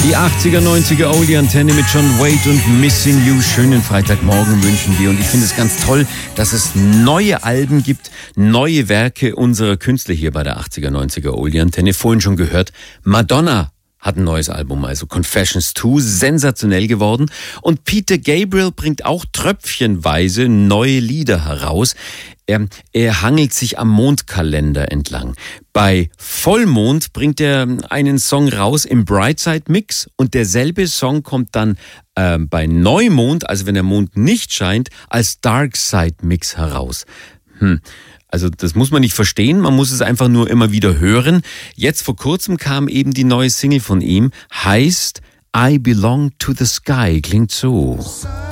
Die 80er, 90er Oldie-Antenne mit John Waite und Missing You. Schönen Freitagmorgen wünschen wir. Und ich finde es ganz toll, dass es neue Alben gibt, neue Werke unserer Künstler hier bei der 80er, 90er Oldie-Antenne. Vorhin schon gehört, Madonna hat ein neues Album, also Confessions 2, sensationell geworden. Und Peter Gabriel bringt auch tröpfchenweise neue Lieder heraus. Er hangelt sich am Mondkalender entlang. Bei Vollmond bringt er einen Song raus im Brightside Mix und derselbe Song kommt dann bei Neumond, also wenn der Mond nicht scheint, als Darkside Mix heraus. Also das muss man nicht verstehen, man muss es einfach nur immer wieder hören. Jetzt vor kurzem kam eben die neue Single von ihm, heißt I Belong to the Sky, klingt so.